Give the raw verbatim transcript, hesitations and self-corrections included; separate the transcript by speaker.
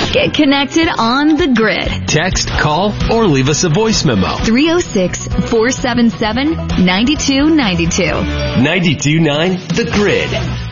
Speaker 1: Get connected on the grid.
Speaker 2: Text, call, or leave us a voice memo.
Speaker 1: three oh six, four seven seven, nine two nine two.
Speaker 2: ninety-two point nine The Grid.